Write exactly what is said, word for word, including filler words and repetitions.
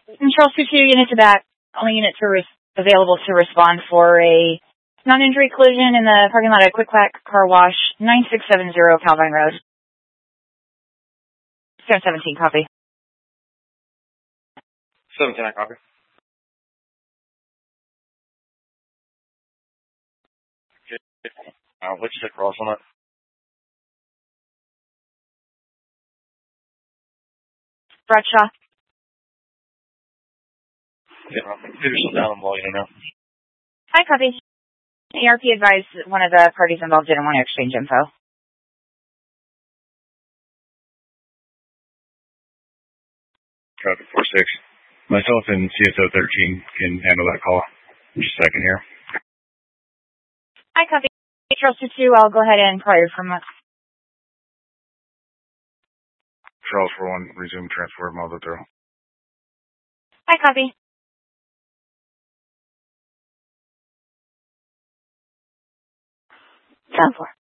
Control two two units to back. Only units are res- available to respond for a non-injury collision in the parking lot at Quick Quack Car Wash, nine six seven zero Calvine Road. seven seventeen, copy. seventeen, I copy. Okay. Uh, what's the cross on it? Bradshaw. Yeah, figure some down on volume now. Hi, copy. A R P advised one of the parties involved didn't want to exchange info. Traffic four six. Myself and C S O thirteen can handle that call. Just a second here. Hi, copy. Charles two two, I'll go ahead and inquire from us. Charles four one, resume transport model through. Hi, copy. Sound four.